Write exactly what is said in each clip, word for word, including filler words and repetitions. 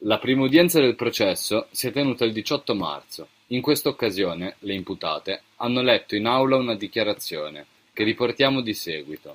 La prima udienza del processo si è tenuta il diciotto marzo. In questa occasione le imputate hanno letto in aula una dichiarazione, che riportiamo di seguito.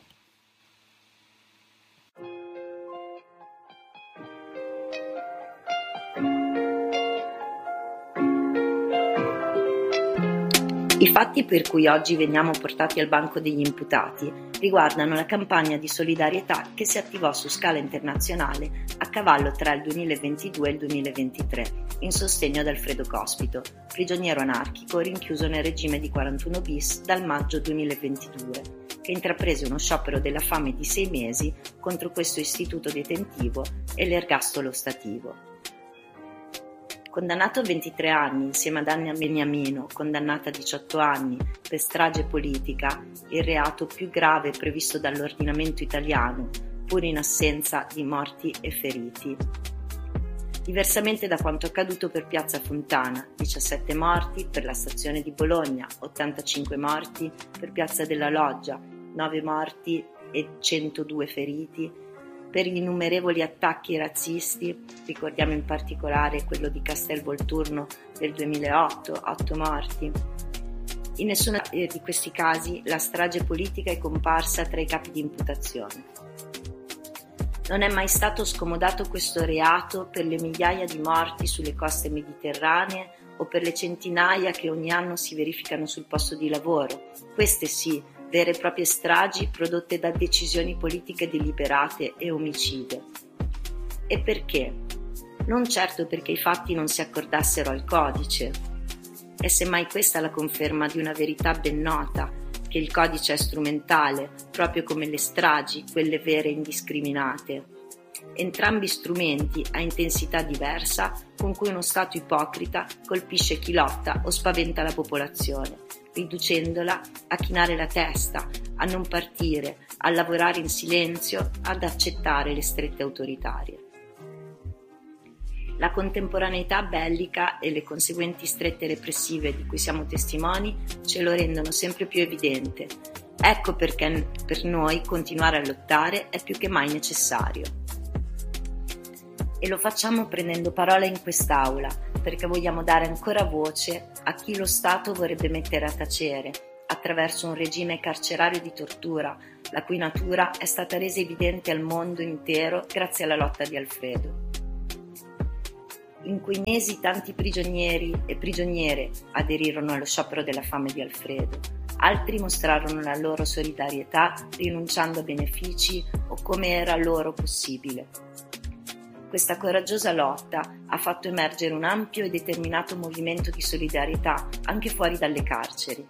I fatti per cui oggi veniamo portati al banco degli imputati riguardano la campagna di solidarietà che si attivò su scala internazionale a cavallo tra il duemilaventidue e il duemilaventitré in sostegno ad Alfredo Cospito, prigioniero anarchico rinchiuso nel regime di quarantuno bis dal maggio duemilaventidue, che intraprese uno sciopero della fame di sei mesi contro questo istituto detentivo e l'ergastolo ostativo. Condannato a ventitré anni insieme ad Anna Beniamino, condannata a diciotto anni per strage politica, il reato più grave previsto dall'ordinamento italiano, pur in assenza di morti e feriti. Diversamente da quanto accaduto per Piazza Fontana, diciassette morti, per la stazione di Bologna, ottantacinque morti, per Piazza della Loggia, nove morti e centodue feriti, per gli innumerevoli attacchi razzisti, ricordiamo in particolare quello di Castelvolturno del duemilaotto, otto morti. In nessuno di questi casi la strage politica è comparsa tra i capi di imputazione. Non è mai stato scomodato questo reato per le migliaia di morti sulle coste mediterranee o per le centinaia che ogni anno si verificano sul posto di lavoro, queste sì, vere e proprie stragi prodotte da decisioni politiche deliberate e omicide. E perché? Non certo perché i fatti non si accordassero al codice. È semmai questa la conferma di una verità ben nota, che il codice è strumentale, proprio come le stragi, quelle vere e indiscriminate. Entrambi strumenti a intensità diversa con cui uno Stato ipocrita colpisce chi lotta o spaventa la popolazione, riducendola a chinare la testa, a non partire, a lavorare in silenzio, ad accettare le strette autoritarie. La contemporaneità bellica e le conseguenti strette repressive di cui siamo testimoni ce lo rendono sempre più evidente. Ecco perché per noi continuare a lottare è più che mai necessario. E lo facciamo prendendo parola in quest'aula, perché vogliamo dare ancora voce a chi lo Stato vorrebbe mettere a tacere, attraverso un regime carcerario di tortura, la cui natura è stata resa evidente al mondo intero grazie alla lotta di Alfredo. In quei mesi tanti prigionieri e prigioniere aderirono allo sciopero della fame di Alfredo, altri mostrarono la loro solidarietà rinunciando a benefici o come era loro possibile. Questa coraggiosa lotta ha fatto emergere un ampio e determinato movimento di solidarietà anche fuori dalle carceri.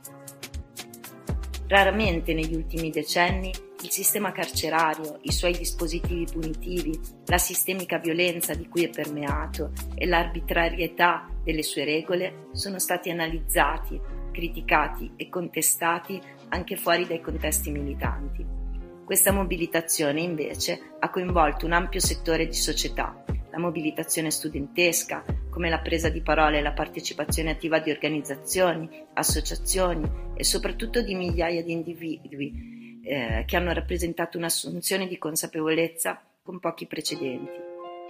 Raramente negli ultimi decenni il sistema carcerario, i suoi dispositivi punitivi, la sistemica violenza di cui è permeato e l'arbitrarietà delle sue regole sono stati analizzati, criticati e contestati anche fuori dai contesti militanti. Questa mobilitazione, invece, ha coinvolto un ampio settore di società, la mobilitazione studentesca, come la presa di parola e la partecipazione attiva di organizzazioni, associazioni e soprattutto di migliaia di individui eh, che hanno rappresentato un'assunzione di consapevolezza con pochi precedenti.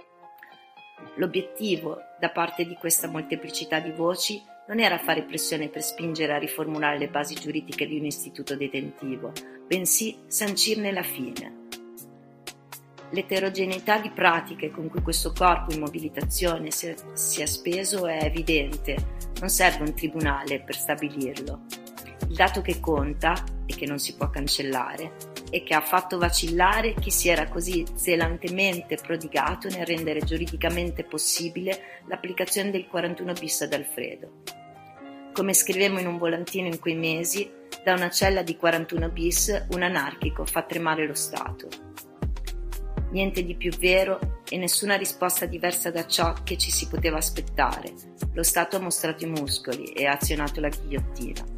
L'obiettivo, da parte di questa molteplicità di voci, non era fare pressione per spingere a riformulare le basi giuridiche di un istituto detentivo, bensì sancirne la fine. L'eterogeneità di pratiche con cui questo corpo in mobilitazione si è, si è speso è evidente, non serve un tribunale per stabilirlo. Il dato che conta, e che non si può cancellare, è che ha fatto vacillare chi si era così zelantemente prodigato nel rendere giuridicamente possibile l'applicazione del quarantuno bis ad Alfredo. Come scrivemmo in un volantino in quei mesi, da una cella di quarantuno bis un anarchico fa tremare lo Stato. Niente di più vero e nessuna risposta diversa da ciò che ci si poteva aspettare. Lo Stato ha mostrato i muscoli e ha azionato la ghigliottina.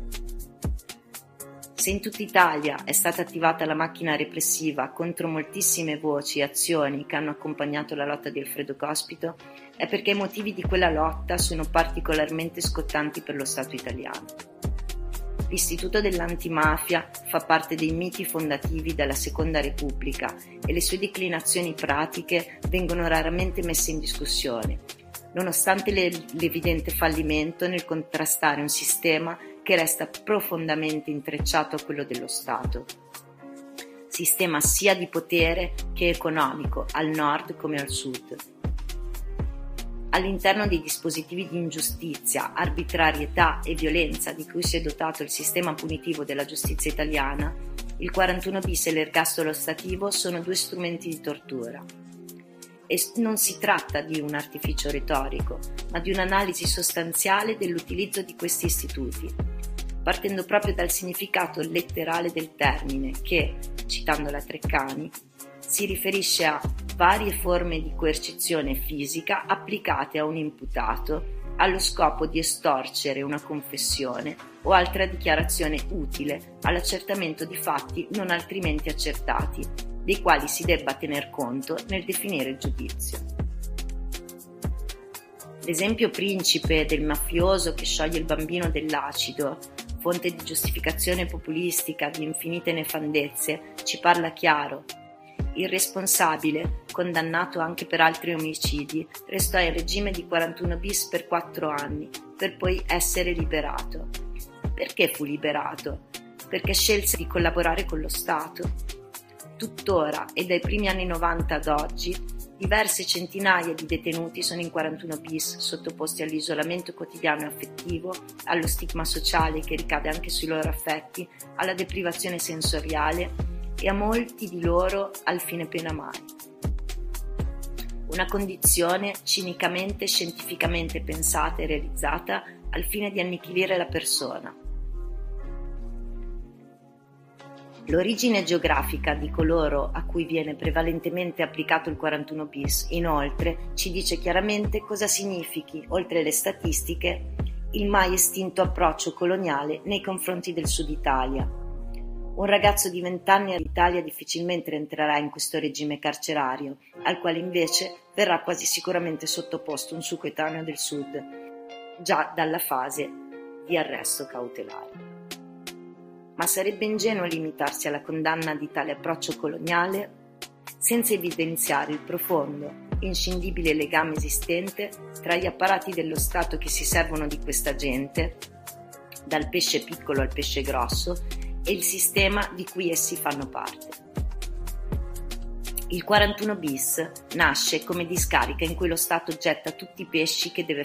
Se in tutta Italia è stata attivata la macchina repressiva contro moltissime voci e azioni che hanno accompagnato la lotta di Alfredo Cospito, è perché i motivi di quella lotta sono particolarmente scottanti per lo Stato italiano. L'Istituto dell'Antimafia fa parte dei miti fondativi della Seconda Repubblica e le sue declinazioni pratiche vengono raramente messe in discussione, nonostante le, l'evidente fallimento nel contrastare un sistema che resta profondamente intrecciato a quello dello Stato. Sistema sia di potere che economico, al nord come al sud. All'interno dei dispositivi di ingiustizia, arbitrarietà e violenza di cui si è dotato il sistema punitivo della giustizia italiana, il quarantuno bis e l'ergastolo ostativo sono due strumenti di tortura. E non si tratta di un artificio retorico, ma di un'analisi sostanziale dell'utilizzo di questi istituti, partendo proprio dal significato letterale del termine che, citando la Treccani, si riferisce a varie forme di coercizione fisica applicate a un imputato allo scopo di estorcere una confessione o altra dichiarazione utile all'accertamento di fatti non altrimenti accertati, dei quali si debba tener conto nel definire il giudizio. L'esempio principe del mafioso che scioglie il bambino dell'acido, fonte di giustificazione populistica di infinite nefandezze, ci parla chiaro. Il responsabile, condannato anche per altri omicidi, restò in regime di quarantuno bis per quattro anni, per poi essere liberato. Perché fu liberato? Perché scelse di collaborare con lo Stato. Tuttora e dai primi anni novanta ad oggi, diverse centinaia di detenuti sono in quarantuno bis, sottoposti all'isolamento quotidiano e affettivo, allo stigma sociale che ricade anche sui loro affetti, alla deprivazione sensoriale e a molti di loro al fine pena mai. Una condizione cinicamente e scientificamente pensata e realizzata al fine di annichilire la persona. L'origine geografica di coloro a cui viene prevalentemente applicato il quarantuno bis, inoltre, ci dice chiaramente cosa significhi, oltre le statistiche, il mai estinto approccio coloniale nei confronti del Sud Italia. Un ragazzo di vent'anni all'Italia difficilmente entrerà in questo regime carcerario, al quale invece verrà quasi sicuramente sottoposto un suo coetaneo del Sud, già dalla fase di arresto cautelare. Ma sarebbe ingenuo limitarsi alla condanna di tale approccio coloniale senza evidenziare il profondo, inscindibile legame esistente tra gli apparati dello Stato che si servono di questa gente, dal pesce piccolo al pesce grosso, e il sistema di cui essi fanno parte. Il quarantuno bis nasce come discarica in cui lo Stato getta tutti i pesci che deve